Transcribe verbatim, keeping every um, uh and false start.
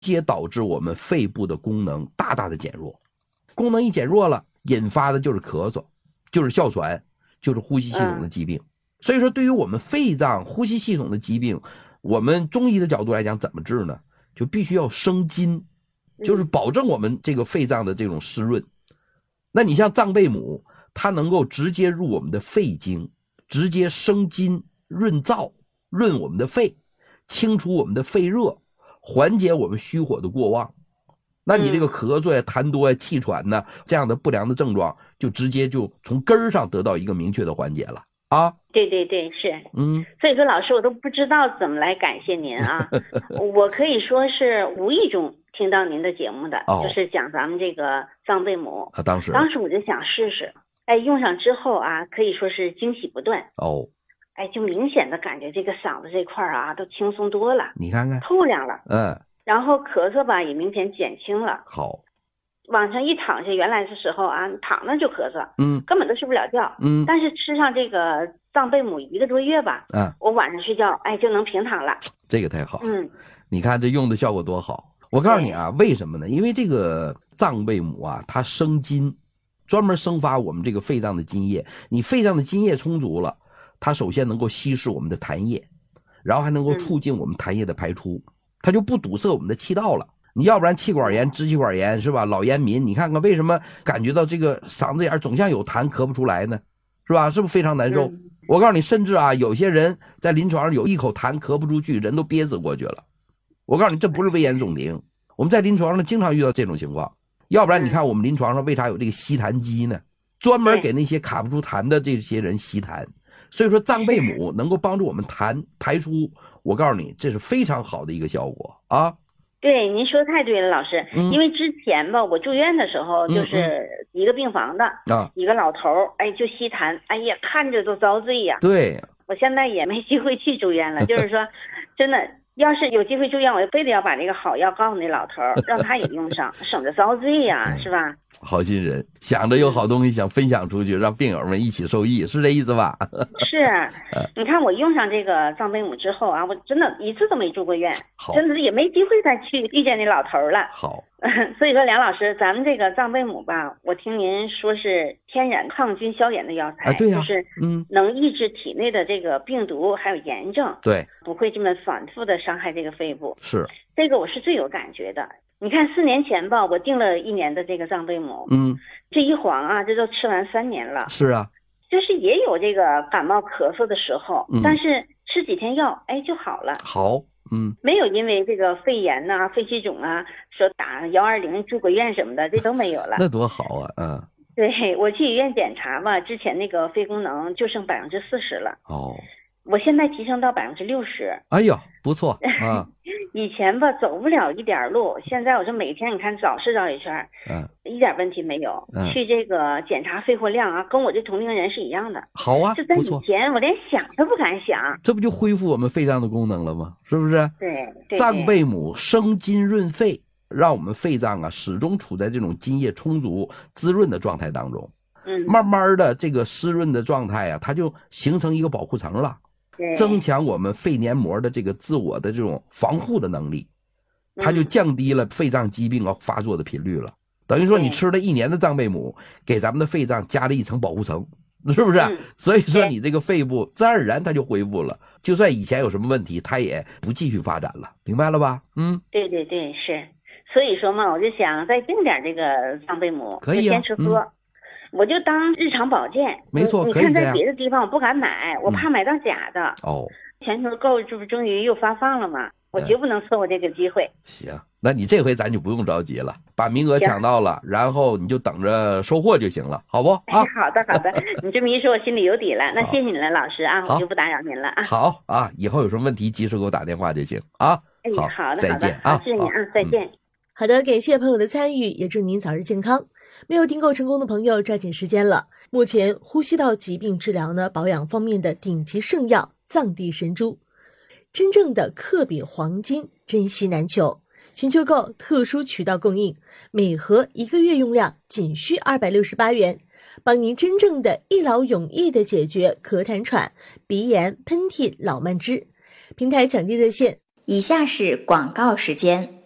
接导致我们肺部的功能大大的减弱。功能一减弱了，引发的就是咳嗽，就是哮喘，就是呼吸系统的疾病。嗯、所以说对于我们肺脏呼吸系统的疾病，我们中医的角度来讲怎么治呢？就必须要生津，就是保证我们这个肺脏的这种湿润。那你像藏贝母，它能够直接入我们的肺经，直接生津润燥，润我们的肺，清除我们的肺热，缓解我们虚火的过旺。那你这个咳嗽呀、痰多呀、气喘呢，这样的不良的症状就直接就从根儿上得到一个明确的缓解了啊。 对对对，是， 嗯， 所以说老师我都不知道怎么来感谢您啊。我可以说是无意中听到您的节目的，哦、就是讲咱们这个藏贝母啊，当时当时我就想试试，哎，用上之后啊，可以说是惊喜不断哦。 哎，就明显的感觉这个嗓子这块啊都轻松多了， 你看看透亮了， 嗯， 然后咳嗽吧也明显减轻了。 好， 往上一躺下，原来的时候啊，躺那就咳嗽， 嗯， 根本都睡不了觉， 嗯， 但是吃上这个藏贝母一个多月吧， 嗯， 我晚上睡觉，哎，就能平躺了。 这个太好， 嗯， 你看这用的效果多好。我告诉你啊，为什么呢？因为这个藏贝母啊，它生津，专门生发我们这个肺脏的津液。你肺脏的津液充足了，它首先能够稀释我们的痰液，然后还能够促进我们痰液的排出，嗯、它就不堵塞我们的气道了。你要不然气管炎、支气管炎是吧？老烟民，你看看为什么感觉到这个嗓子眼总像有痰咳不出来呢？是吧？是不是非常难受？嗯、我告诉你，甚至啊，有些人在临床上有一口痰咳不出去，人都憋死过去了。我告诉你，这不是危言耸听，我们在临床上经常遇到这种情况。要不然你看我们临床上为啥有这个吸痰机呢？专门给那些卡不出痰的这些人吸痰。所以说藏贝母能够帮助我们痰排出，我告诉你，这是非常好的一个效果啊。 对，您说太对了，老师。嗯、因为之前吧，我住院的时候，就是一个病房的、嗯嗯、一个老头儿，哎，就吸痰，哎呀，看着都遭罪呀。 对， 我现在也没机会去住院了，就是说，真的。要是有机会住院，我非得要把那个好药告诉那老头儿，让他也用上，省得遭罪呀，是吧？ 好心人，想着有好东西想分享出去，让病友们一起受益，是这意思吧？ 是，你看我用上这个藏贝母之后啊，我真的一次都没住过院，真的也没机会再去遇见那老头儿了。 好， 所以说梁老师，咱们这个藏贝母吧，我听您说是天然抗菌消炎的药材， 啊、对呀、 啊，就是嗯，能抑制体内的这个病毒还有炎症， 对， 不会这么反复的伤害这个肺部。 是， 这个我是最有感觉的。你看四年前吧，我订了一年的这个藏贝母， 嗯， 这一晃啊，这都吃完三年了。 是啊， 就是也有这个感冒咳嗽的时候，嗯、但是吃几天药，哎就好了。 好，嗯， 没有因为这个肺炎呐、啊、肺气肿啊，说打幺二零住个院什么的，这都没有了。 那多好啊，嗯。 对，我去医院检查吧，之前那个肺功能就剩百分之四十了。 哦。 我现在提升到百分之六十。 哎呦，不错啊！ 以前吧走不了一点路，现在我这每天你看早市绕一圈，嗯，一点问题没有。嗯、去这个检查肺活量啊，跟我这同龄人是一样的。 好啊， 就在以前我连想都不敢想。 这不就恢复我们肺脏的功能了吗？是不是？ 对。对藏贝母生津润肺，让我们肺脏啊始终处在这种津液充足、滋润的状态当中。 嗯， 慢慢的这个湿润的状态啊，它就形成一个保护层了。增强我们肺黏膜的这个自我的这种防护的能力，它就降低了肺脏疾病啊发作的频率了。等于说你吃了一年的藏贝母，给咱们的肺脏加了一层保护层，是不是？ 嗯、 所以说你这个肺部自然而然它就恢复了，就算以前有什么问题，它也不继续发展了，明白了吧？嗯， 对对对，是。所以说嘛，我就想再订点这个藏贝母， 可以啊， 先吃喝。嗯，我就当日常保健， 没错， 你看在别的地方我不敢买，我怕买到假的。 嗯、哦， 前头购这不终于又发放了吗？我绝不能错过这个机会。 行，那你这回咱就不用着急了，把名额抢到了，然后你就等着收货就行了，好不？啊， 哎、好的好的，你这么一说，我心里有底了。那谢谢你了，老师啊，我就不打扰您了啊。 好啊，以后有什么问题及时给我打电话就行啊。 哎， 好， 好的再见啊， 谢谢您啊，再见。嗯、 好的，感谢朋友的参与，也祝您早日健康。没有订购成功的朋友抓紧时间了。目前呼吸道疾病治疗呢，保养方面的顶级圣药藏地神珠，真正的克比黄金，珍稀难求。寻求购特殊渠道供应，每盒一个月用量仅需二百六十八元，帮您真正的一劳永逸的解决咳痰喘、鼻炎、喷嚏、老慢支。平台抢订热线， 以下是广告时间。